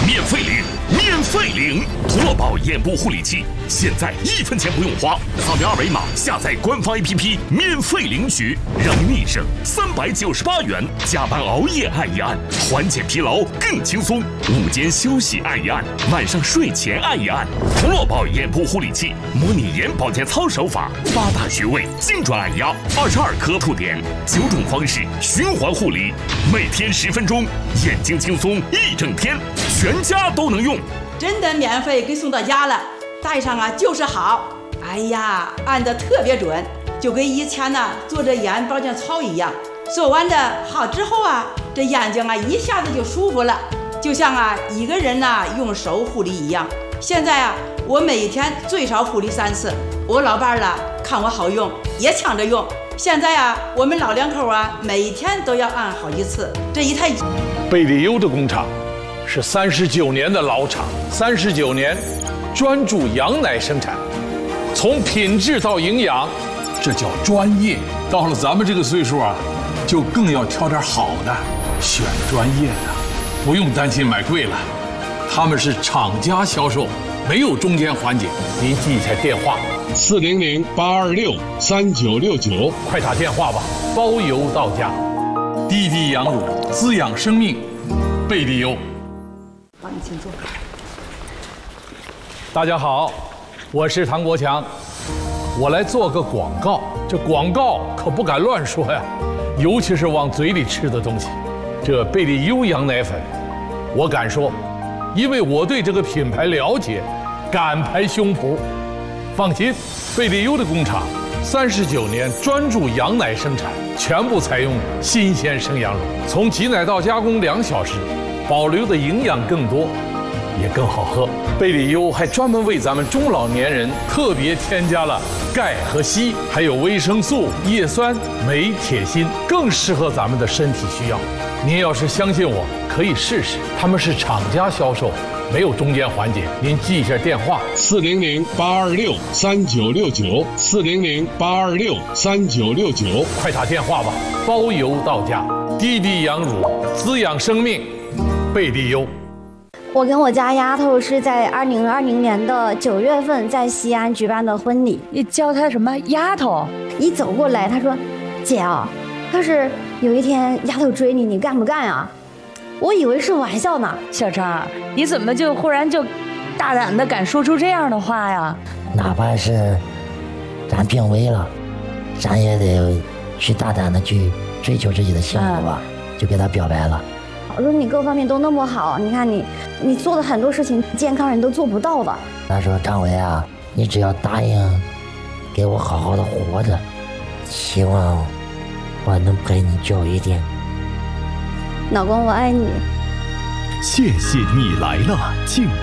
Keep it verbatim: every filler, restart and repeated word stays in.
免费领，免费领！图乐宝眼部护理器，现在一分钱不用花，扫描二维码下载官方 A P P， 免费领取，让你一生三百九十八元，加班熬夜按一按，缓解疲劳更轻松。午间休息按一按，晚上睡前按一按。图乐宝眼部护理器，模拟眼保健操手法，八大穴位精准按压，二十二颗凸点，九种方式循环护理，每天十分钟，眼睛轻松一整天，全家都能用。 真的免费给送到家了，戴上啊就是好。哎呀，按得特别准，就跟以前呢做这眼保健操一样。做完的好之后啊，这眼睛啊一下子就舒服了，就像啊一个人呢用手护理一样。现在啊，我每天最少护理三次。我老伴儿了看我好用，也抢着用。现在啊，我们老两口啊，每天都要按好几次。这一台贝利优的工厂是三十九年的老厂，三十九年专注羊奶生产，从品质到营养， 这叫专业。到了咱们这个岁数啊，就更要挑点好的，选专业的，不用担心买贵了。他们是厂家销售，没有中间环节。 您记一下电话： 四零零八二六三九六九， 快打电话吧，包邮到家。 滴滴羊乳，滋养生命，贝利优。 帮你请坐。 大家好，我是唐国强，我来做个广告。这广告可不敢乱说呀，尤其是往嘴里吃的东西。这贝利优羊奶粉，我敢说，因为我对这个品牌了解，敢拍胸脯。放心，贝利优的工厂三十九年专注羊奶生产，全部采用新鲜生羊乳，从挤奶到加工两小时，保留的营养更多，也更好喝。贝利优还专门为咱们中老年人特别添加了钙和硒，还有维生素、叶酸、镁、铁、锌，更适合咱们的身体需要。您要是相信我，可以试试。他们是厂家销售，没有中间环节。您记一下电话： 四零零八二六三九六九，四零零八二六三九六九， 快打电话吧，包邮到家。滴滴羊乳，滋养生命，贝利优。 我跟我家丫头是在二零二零年的九月份在西安举办的婚礼。 你叫她什么丫头？ 一走过来，她说：“姐啊，要是有一天丫头追你，你干不干啊？”我以为是玩笑呢。 小张，你怎么就忽然就大胆的敢说出这样的话呀？ 哪怕是咱病危了，咱也得去大胆的去追求自己的幸福吧，嗯、就给他表白了。 我说你各方面都那么好，你看你你做的很多事情，健康人都做不到的。 他说：“张伟啊，你只要答应给我好好的活着，希望我能陪你久一点。” 老公，我爱你。 谢谢你来了，敬